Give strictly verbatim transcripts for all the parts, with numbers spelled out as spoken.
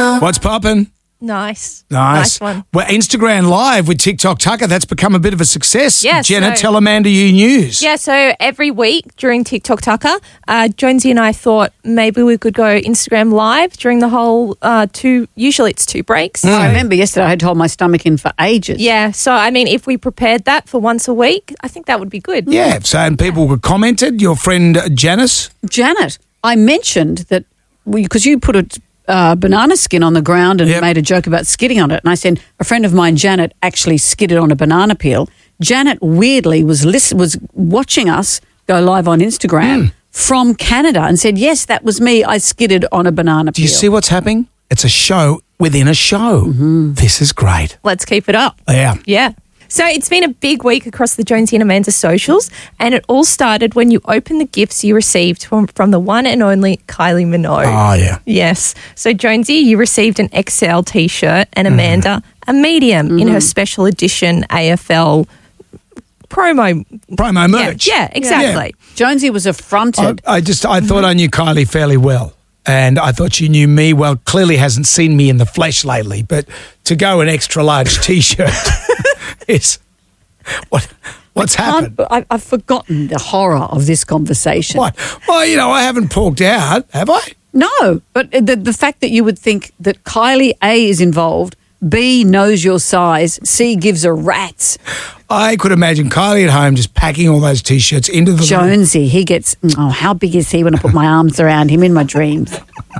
What's poppin'? Nice. Nice. Nice one. Well, Instagram Live with TikTok Tucker, that's become a bit of a success. Yeah, Jenna, so- tell Amanda you news. Yeah, so every week during TikTok Tucker, uh, Jonesy and I thought maybe we could go Instagram Live during the whole uh, two, usually it's two breaks. I remember yesterday I had to hold my stomach in for ages. Yeah, so I mean, if we prepared that for once a week, I think that would be good. Yeah, so and people were commented, your friend uh, Janice. Janet, I mentioned that because you put a uh, banana skin on the ground and Yep. made a joke about skidding on it. And I said, a friend of mine, Janet, actually skidded on a banana peel. Janet weirdly was listen, was watching us go live on Instagram Mm. from Canada and said, yes, that was me. I skidded on a banana Do peel. you see what's happening? It's a show within a show. Mm-hmm. This is great. Let's keep it up. Yeah. Yeah. So it's been a big week across the Jonesy and Amanda socials, and it all started when you opened the gifts you received from, from the one and only Kylie Minogue. Oh, yeah. Yes. So, Jonesy, you received an X L T-shirt and Amanda a medium in her special edition A F L promo. Promo merch. Yeah, yeah, exactly. Jonesy was I, affronted. I just, I thought I knew Kylie fairly well. And I thought she knew me well. Clearly hasn't seen me in the flesh lately. But to go an extra large T-shirt is what? What's happened? Can't- I, I've forgotten the horror of this conversation. What? Well, you know, I haven't porked out, have I? No, but the, the fact that you would think that Kylie A is involved, B knows your size, C gives a rat's. I could imagine Kylie at home just packing all those T-shirts into the Jonesy, he gets, oh, how big is he when I put my arms around him in my dreams?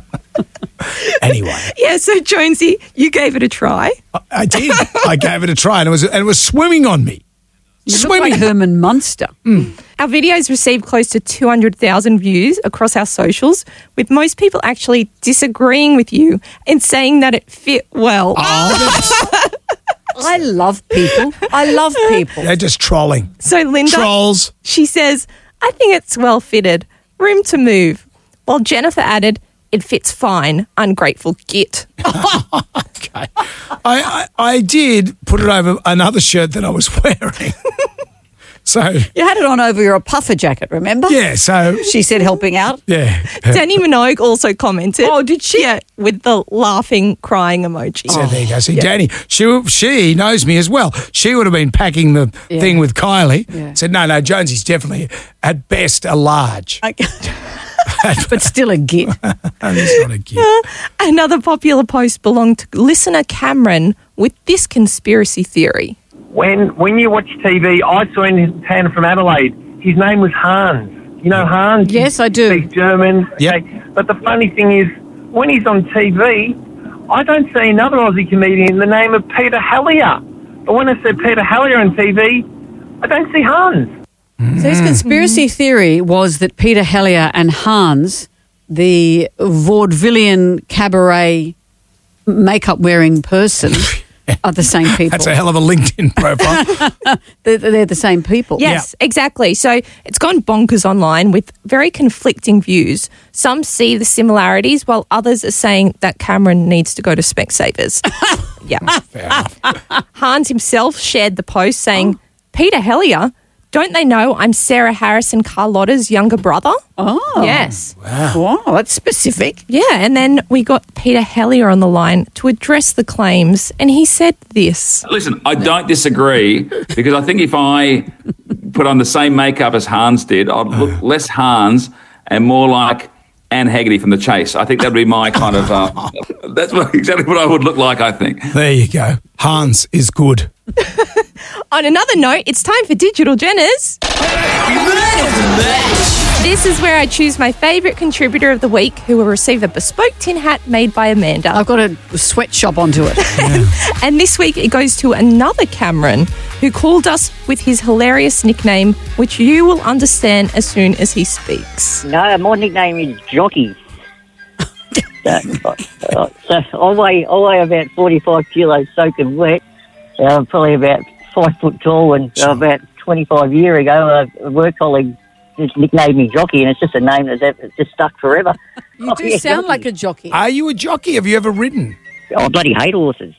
Anyway, Yeah, so, Jonesy, you gave it a try. I, I did. I gave it a try, and it was and it was swimming on me. You look Swimming. like Herman Munster. Our videos received close to two hundred thousand views across our socials, with most people actually disagreeing with you and saying that it fit well. I love people. I love people. They're just trolling. So, Linda, Trolls. she says, I think it's well fitted. Room to move. While Jennifer added, it fits fine. Ungrateful git. Okay. I, I I did put it over another shirt that I was wearing. So You had it on over your puffer jacket, remember? yeah. So She said helping out. yeah. Danny Minogue also commented. Oh, did she? Yeah, with the laughing, crying emoji. So there you go. See, Danny, she she knows me as well. She would have been packing the Yeah. thing with Kylie. Yeah. Said, no, no, Jonesy's definitely at best a large. I- but still a git. And he's not a kid. Another popular post belonged to listener Cameron with this conspiracy theory. When when you watch T V, I saw in town from Adelaide. His name was Hans. You know Hans? Yes, I do. He speaks German. Yep. Okay. But the funny thing is, when he's on T V, I don't see another Aussie comedian the name of Peter Hallier. But when I see Peter Hallier on T V, I don't see Hans. So his conspiracy theory was that Peter Hellier and Hans, the vaudevillian cabaret makeup-wearing person, are the same people. That's a hell of a LinkedIn profile. They're, they're the same people. Yes, exactly. So it's gone bonkers online with very conflicting views. Some see the similarities while others are saying that Cameron needs to go to Specsavers. Yeah. Fair enough. Hans himself shared the post saying, Peter Hellier, don't they know I'm Sarah Harris and Carlotta's younger brother? Oh. Yes. Wow, that's specific. Yeah, and then we got Peter Hellier on the line to address the claims, and he said this. Listen, I don't disagree because I think if I put on the same makeup as Hans did, I'd look less Hans and more like Anne Haggerty from The Chase. I think that would be my kind of, uh, that's what, exactly what I would look like, I think. There you go. Hans is good. On another note, it's time for Digital Jenners. This is where I choose my favourite contributor of the week who will receive a bespoke tin hat made by Amanda. I've got a sweatshop onto it. And this week it goes to another Cameron who called us with his hilarious nickname, which you will understand as soon as he speaks. No, my nickname is Jockey. so, uh, so I weigh, I weigh about forty-five kilos soaking wet. Uh, I'm probably about five foot tall, and uh, about twenty-five years ago, a work colleague just nicknamed me Jockey, and it's just a name that's ever- just stuck forever. You Oh, do yeah, sound Jockey. like a jockey. Are you a jockey? Have you ever ridden? Oh, I bloody hate horses.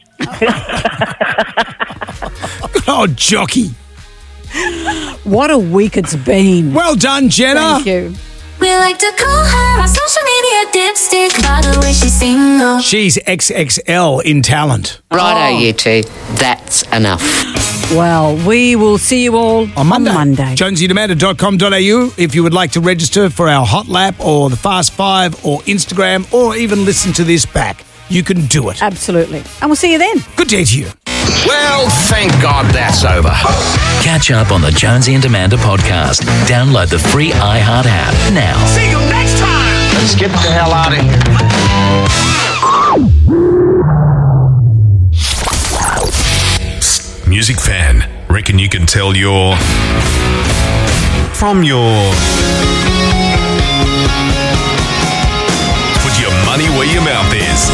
Oh, jockey. What a week it's been. Well done, Jenna. Thank you. We like to call her our social media dipstick by the way she's single. She's X X L in talent. Righto, you two. That's enough. Well, we will see you all On Monday. On Monday. jonesy and amanda dot com dot a u if you would like to register for our Hot Lap or the Fast Five or Instagram or even listen to this back. You can do it. Absolutely. And we'll see you then. Good day to you. Well, thank God that's over. Catch up on the Jonesy and Amanda podcast. Download the free iHeart app now. See you next time. Let's get the hell out of here. Psst, music fan. Reckon you can tell you're from your... Put your money where your mouth is.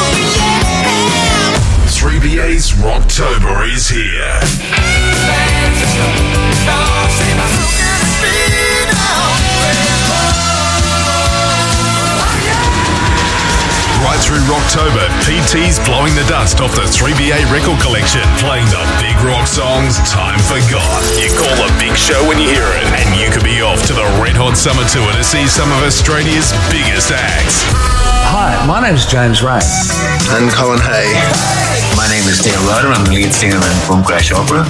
three B A's Rocktober is here. Right through Rocktober, P T's blowing the dust off the three B A record collection, playing the big rock songs Time Forgot. You call a big show when you hear it, and you could be off to the Red Hot Summer Tour to see some of Australia's biggest acts. Hi, my name's James Ray. I'm Colin Hay. My name is Dale Ryder. I'm the lead singer in Boom Crash Opera.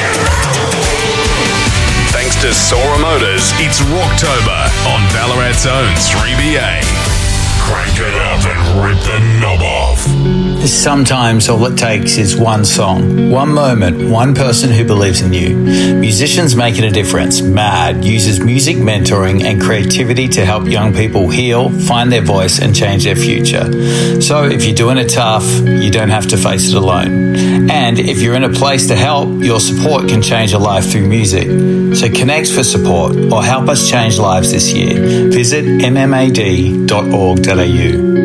Thanks to Sora Motors, it's Rocktober on Ballarat's own three B A. Crank it up and rip the knob off. Sometimes all it takes is one song, one moment, one person who believes in you. Musicians Making a Difference, MAD, uses music mentoring and creativity to help young people heal, find their voice and change their future. So if you're doing it tough, you don't have to face it alone. And if you're in a place to help, your support can change a life through music. So connect for support or help us change lives this year. Visit m m a d dot org dot a u.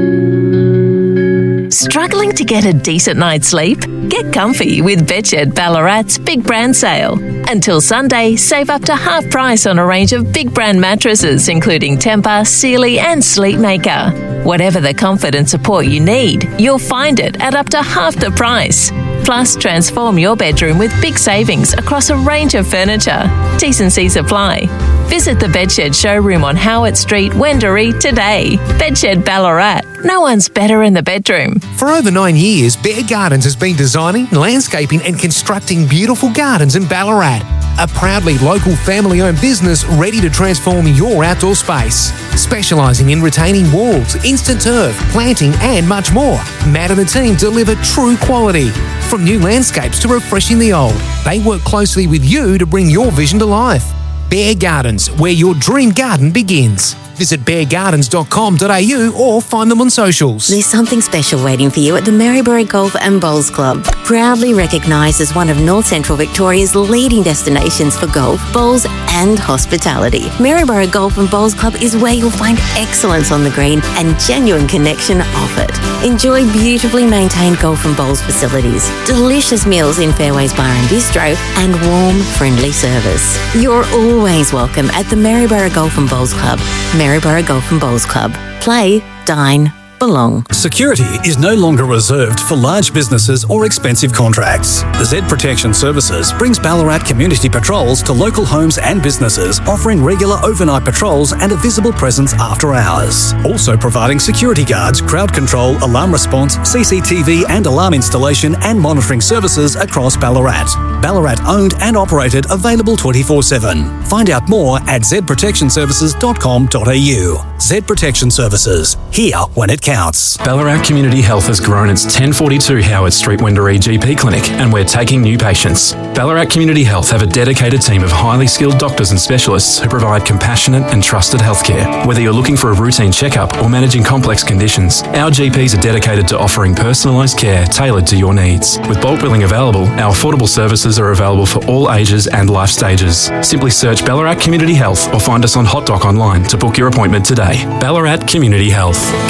Struggling to get a decent night's sleep? Get comfy with Bedshed Ballarat's Big Brand Sale. Until Sunday, save up to half price on a range of big brand mattresses, including Tempur, Sealy and Sleepmaker. Whatever the comfort and support you need, you'll find it at up to half the price. Plus, transform your bedroom with big savings across a range of furniture. T's and C's apply. Visit the Bedshed showroom on Howard Street, Wendouree today. Bedshed Ballarat. No one's better in the bedroom. For over nine years, Bear Gardens has been designing, landscaping and constructing beautiful gardens in Ballarat. A proudly local family-owned business ready to transform your outdoor space. Specialising in retaining walls, instant turf, planting and much more. Matt and the team deliver true quality. From new landscapes to refreshing the old, they work closely with you to bring your vision to life. Bear Gardens, where your dream garden begins. Visit bear gardens dot com dot a u or find them on socials. There's something special waiting for you at the Maryborough Golf and Bowls Club. Proudly recognised as one of North Central Victoria's leading destinations for golf, bowls and hospitality. Maryborough Golf and Bowls Club is where you'll find excellence on the green and genuine connection off it. Enjoy beautifully maintained golf and bowls facilities, delicious meals in Fairways Bar and Bistro and warm, friendly service. You're always welcome at the Maryborough Golf and Bowls Club. Maryborough Golf and Bowls Club. Play, dine, belong. Security is no longer reserved for large businesses or expensive contracts. The Z Protection Services brings Ballarat Community Patrols to local homes and businesses, offering regular overnight patrols and a visible presence after hours. Also providing security guards, crowd control, alarm response, C C T V and alarm installation and monitoring services across Ballarat. Ballarat owned and operated, available twenty-four seven. Find out more at z protection services dot com dot a u. Z Protection Services, here when it counts. Ballarat Community Health has grown its ten forty-two Howard Street Wendouree G P clinic, and we're taking new patients. Ballarat Community Health have a dedicated team of highly skilled doctors and specialists who provide compassionate and trusted healthcare. Whether you're looking for a routine checkup or managing complex conditions, our G Ps are dedicated to offering personalised care tailored to your needs. With bulk billing available, our affordable services are available for all ages and life stages. Simply search Ballarat Community Health or find us on Hot Doc online to book your appointment today. Ballarat Community Health, keeping Ballarat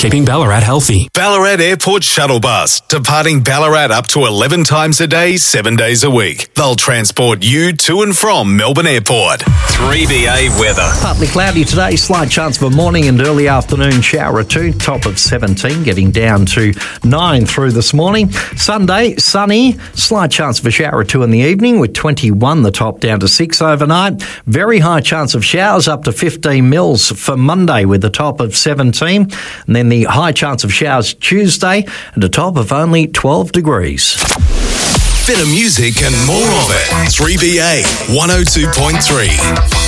Ballarat healthy. Ballarat Airport Shuttle Bus, departing Ballarat up to eleven times a day, seven days a week. They'll transport you to and from Melbourne Airport. three B A weather. Partly cloudy today, slight chance of a morning and early afternoon shower or two, top of seventeen, getting down to nine through this morning. Sunday, sunny, slight chance of a shower or two in the evening with twenty-one, the top down to six overnight. Very high chance of showers up to fifteen mils for Monday with the top of seventeen. And then the high chance of showers Tuesday and a top of only twelve degrees. Better music and more of it. three B A one oh two point three.